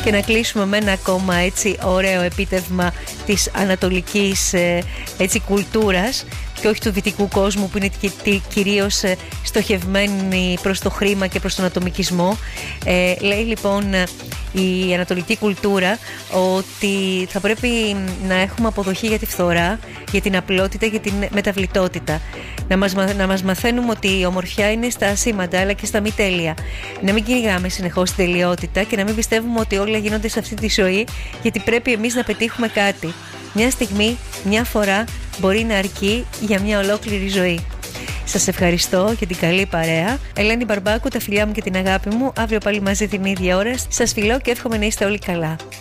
και να κλείσουμε με ένα ακόμα έτσι ωραίο επίτευγμα της ανατολικής έτσι κουλτούρας και όχι του δυτικού κόσμου, που είναι κυρίως στοχευμένη προς το χρήμα και προς τον ατομικισμό. Λέει λοιπόν η ανατολική κουλτούρα ότι θα πρέπει να έχουμε αποδοχή για τη φθορά, για την απλότητα, για την μεταβλητότητα. Να μας μαθαίνουμε ότι η ομορφιά είναι στα ασήμαντα αλλά και στα μη τέλεια. Να μην κυνηγάμε συνεχώς την τελειότητα και να μην πιστεύουμε ότι όλα γίνονται σε αυτή τη ζωή, γιατί πρέπει εμείς να πετύχουμε κάτι. Μια στιγμή, μια φορά μπορεί να αρκεί για μια ολόκληρη ζωή. Σας ευχαριστώ για την καλή παρέα. Ελένη Μπαρμπάκου, τα φιλιά μου και την αγάπη μου. Αύριο πάλι μαζί την ίδια ώρα. Σας φιλώ και εύχομαι να είστε όλοι καλά.